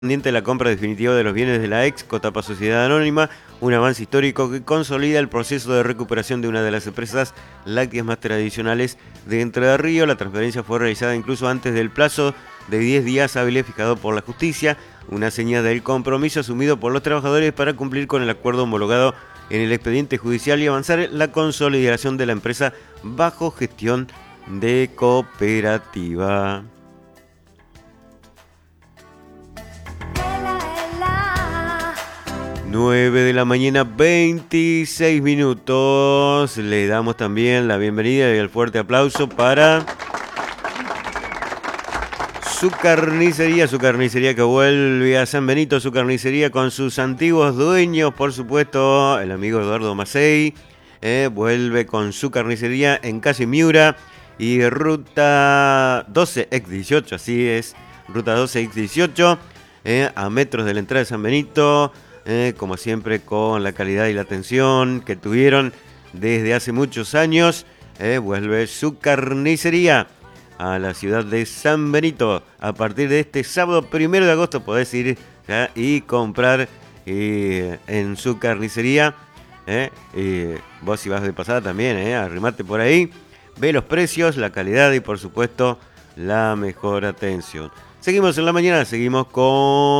Pendiente la compra definitiva de los bienes de la ex Cotapa Sociedad Anónima, un avance histórico que consolida el proceso de recuperación de una de las empresas lácteas más tradicionales de Entre Ríos. La transferencia fue realizada incluso antes del plazo de 10 días hábiles fijado por la justicia, una señal del compromiso asumido por los trabajadores para cumplir con el acuerdo homologado en el expediente judicial y avanzar la consolidación de la empresa bajo gestión de cooperativa. 9 de la mañana, 26 minutos. Le damos también la bienvenida y el fuerte aplauso para su carnicería que vuelve a San Benito, su carnicería con sus antiguos dueños, por supuesto, el amigo Eduardo Macei, vuelve con su carnicería en calle Miura y ruta 12X18, así es, ruta 12X18, a metros de la entrada de San Benito. Como siempre, con la calidad y la atención que tuvieron desde hace muchos años, vuelve su carnicería a la ciudad de San Benito. A partir de este sábado 1 de agosto podés ir y comprar en su carnicería. Vos si vas de pasada también, arrimate por ahí, ve los precios, la calidad y por supuesto la mejor atención. Seguimos en la mañana, seguimos con